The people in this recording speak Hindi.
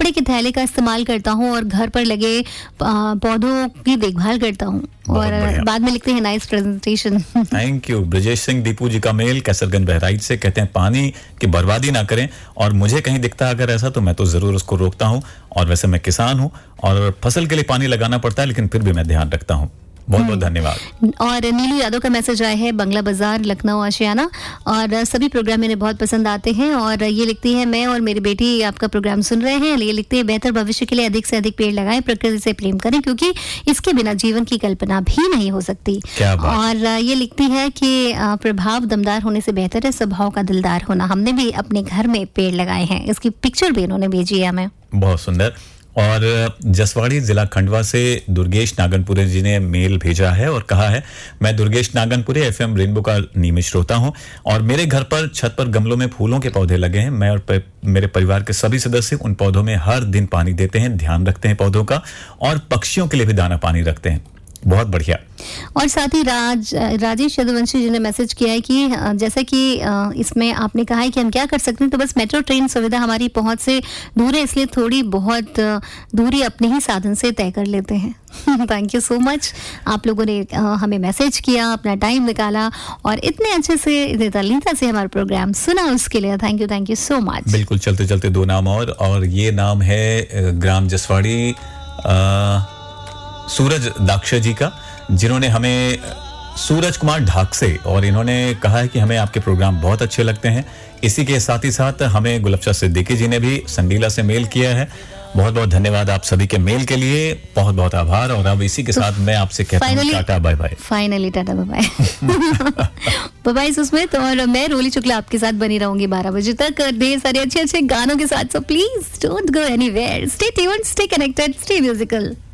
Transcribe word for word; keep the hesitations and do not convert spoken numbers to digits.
कपड़े के थैले का इस्तेमाल करता हूँ और घर पर लगे पौधों की देखभाल करता हूँ। और बाद में लिखते हैं nice presentation. Thank you. Brajesh Singh Deepu जी का मेल कैसरगंज बहराइच से, कहते हैं पानी की बर्बादी ना करें, और मुझे कहीं दिखता अगर ऐसा तो मैं तो जरूर उसको रोकता हूँ। और वैसे मैं किसान हूँ और फसल के लिए पानी लगाना पड़ता है, लेकिन फिर भी मैं ध्यान रखता हूँ। बहुत बहुत धन्यवाद। और नीलू यादव का मैसेज आया है, बंगला बाजार लखनऊ आशियाना, और सभी प्रोग्राम मेरे बहुत पसंद आते हैं। और ये लिखती है, मैं और मेरी बेटी आपका प्रोग्राम सुन रहे हैं। ये लिखते हैं, बेहतर भविष्य के लिए अधिक से अधिक पेड़ लगाएं, प्रकृति से प्रेम करें, क्योंकि इसके बिना जीवन की कल्पना भी नहीं हो सकती। और ये लिखती है कि प्रभाव दमदार होने से बेहतर है स्वभाव का दिलदार होना। हमने भी अपने घर में पेड़ लगाए हैं। इसकी पिक्चर भी इन्होंने भेजी है हमें। बहुत सुंदर। और जसवाड़ी जिला खंडवा से दुर्गेश नागनपुरे जी ने मेल भेजा है और कहा है, मैं दुर्गेश नागनपुरे एफएम रेनबो का नियमित श्रोता हूं और मेरे घर पर छत पर गमलों में फूलों के पौधे लगे हैं। मैं और मेरे परिवार के सभी सदस्य उन पौधों में हर दिन पानी देते हैं, ध्यान रखते हैं पौधों का, और पक्षियों के लिए भी दाना पानी रखते हैं। बहुत बढ़िया। और साथ ही राज राजेश यदुवंशी जी ने मैसेज किया है कि जैसा कि इसमें आपने कहा है कि हम क्या कर सकते हैं, तो बस मेट्रो ट्रेन सुविधा हमारी पहुंच से दूर है, इसलिए थोड़ी बहुत दूरी अपने ही साधन से तय कर लेते हैं। Thank you so much. आप लोगों ने हमें मैसेज किया, अपना टाइम निकाला और इतने अच्छे से इतने तल्लीनता से हमारा प्रोग्राम सुना, उसके लिए thank you thank you so much. बिल्कुल। चलते चलते दो नाम और और ये नाम है ग्राम जसवाड़ी सूरज दाक्ष जी का, जिन्होंने हमें सूरज कुमार ढाक से, और इन्होंने कहा है कि हमें आपके प्रोग्राम बहुत अच्छे लगते हैं। इसी के साथ ही साथ हमें गुलफशा सिद्दीकी जी ने भी संडीला से मेल किया है। बहुत बहुत धन्यवाद आप सभी के मेल के लिए, बहुत बहुत आभार। और अब इसी के तो साथ मैं आपसे कहता हूं tata bye bye. Finally tata bye bye. Bye bye Susmit, और मैं रोली शुक्ला आपके साथ बनी रहूंगी बारह बजे तक ढेर सारे अच्छे अच्छे गानों के साथ। So please don't go anywhere, stay tuned, stay connected, stay musical.